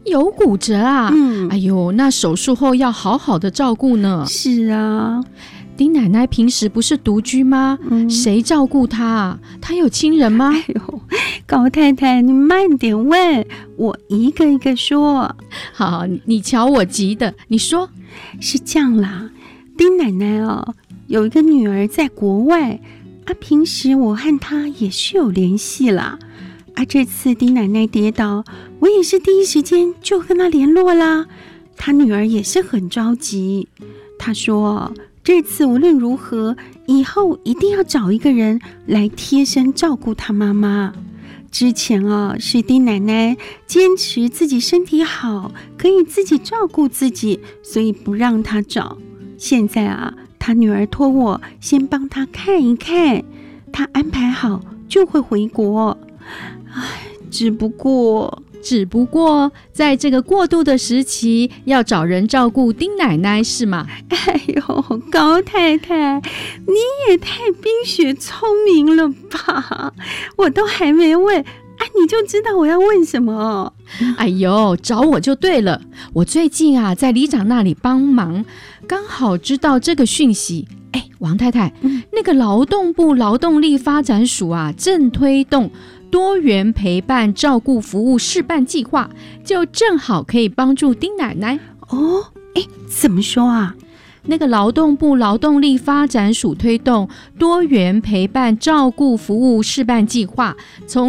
有骨折啊？哎呦，那手术后要好好的照顾呢。 是啊， 丁奶奶平时不是独居吗？谁照顾她啊？她有亲人吗？ 哎呦，高太太，你慢点问，我一个一个说。 好，你瞧我急的，你说。 是这样啦，丁奶奶有一个女儿在国外平时我和她也是有联系啦。这次丁奶奶跌倒，我也是第一时间就跟她联络啦。她女儿也是很着急，她说这次无论如何，以后一定要找一个人来贴身照顾她妈妈。之前是丁奶奶坚持自己身体好，可以自己照顾自己，所以不让她找。现在她女儿托我先帮她看一看，她安排好就会回国。只不过在这个过渡的时期，要找人照顾丁奶奶是吗？ 哎呦，高太太，你也太冰雪聪明了吧！我都还没问你就知道我要问什么。 哎呦，找我就对了。我最近在里长那里帮忙，刚好知道这个讯息。王太太，那个劳动部劳动力发展署正推动多元陪伴照顾服务示范计划，就正好可以帮助丁奶奶。 怎么说那个劳动部劳动力发展署推动多元陪伴照顾服务示范计划，从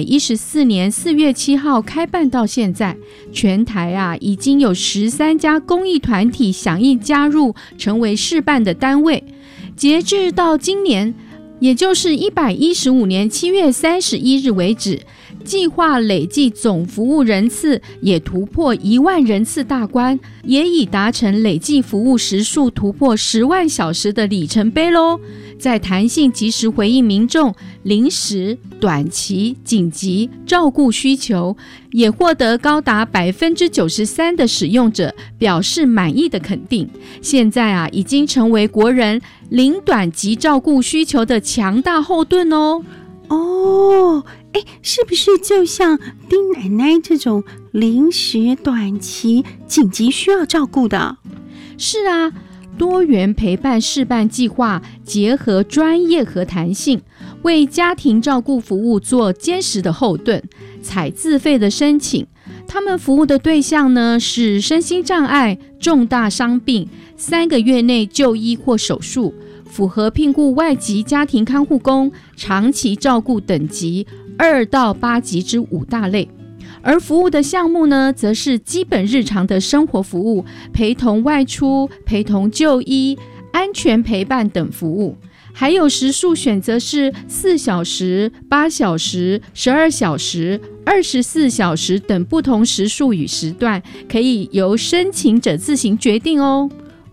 114年4月7号开办到现在，全台已经有13家公益团体响应加入，成为示范的单位。截至到今年，也就是115年7月31日为止，计划累计总服务人次也突破1万人次大关，也已达成累计服务时数突破10万小时的里程碑咯。在弹性及时回应民众临时、短期、紧急照顾需求，也获得高达93%的使用者表示满意的肯定。现在已经成为国人零短急照顾需求的强大后盾哦。 是不是就像丁奶奶这种临时、短期、紧急需要照顾的？ 是多元陪伴示范计划结合专业和弹性，为家庭照顾服务做坚实的后盾，采自费的申请。他们服务的对象呢是身心障碍、重大伤病、3个月内就医或手术，符合聘雇外籍家庭看护工、长期照顾等级2到8级之5大类。而服务的项目呢，则是基本日常的生活服务，陪同外出、陪同就医、安全陪伴等服务。还有时数选择是4小时、8小时、12小时、24小时等不同时数与时段，可以由申请者自行决定哦。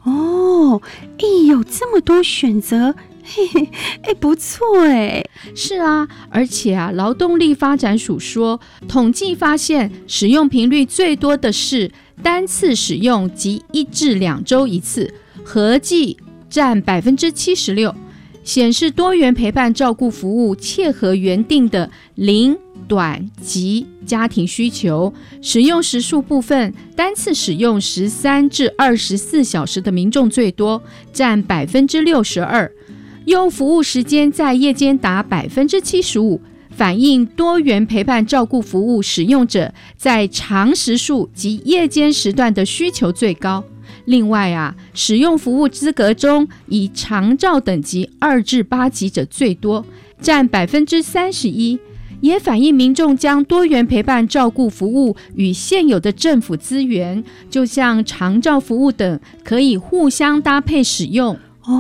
有这么多选择，不错是而且劳动力发展署说，统计发现使用频率最多的是单次使用及1至2周一次，合计占76%，显示多元陪伴照顾服务切合原定的零、短、急家庭需求。使用时数部分，单次使用13至24小时的民众最多，占62%。用服务时间在夜间达75%，反映多元陪伴照顾服务使用者在长时数及夜间时段的需求最高。另外使用服务资格中，以长照等级2至8级者最多，占31%，也反映民众将多元陪伴照顾服务与现有的政府资源，就像长照服务等，可以互相搭配使用。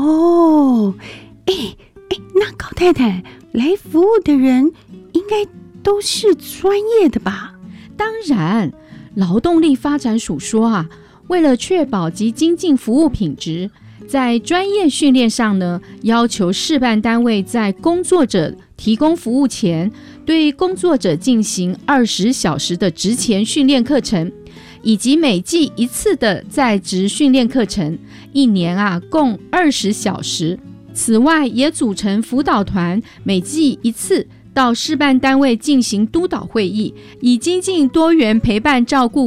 那高太太，来服务的人应该都是专业的吧？ 当然，劳动力发展署说为了确保及精进服务品质，在专业训练上呢，要求示范单位在工作者提供服务前，对工作者进行20小时的职前训练课程，以及每季1次的在职训练课程，1年共20小时。此外，也组成辅导团，每季1次到示范单位进行督导会议，以精进多元陪伴照顾